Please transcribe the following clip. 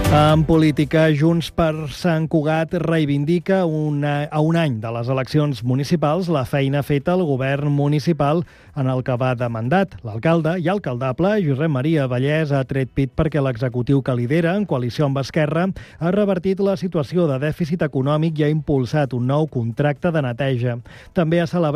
En política, Junts per Sant Cugat reivindica a un any de les eleccions municipals la feina feta al govern municipal en el que va de mandat. L'alcalde i alcaldable, Josep Maria Vallès, ha tret pit perquè l'executiu que lidera, en coalició amb Esquerra, ha revertit la situació de dèficit econòmic i ha impulsat un nou contracte de neteja. També ha celebrat